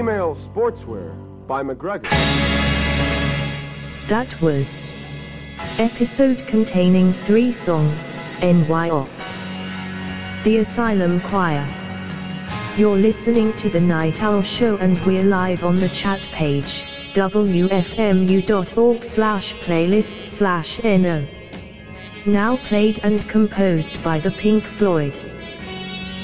Chainmail Sportswear by McGregor. That was episode containing 3 songs, NYO. The Asylum Choir. You're listening to The Night Owl Show and we're live on the chat page, wfmu.org/playlists/no. Now played and composed by the Pink Floyd.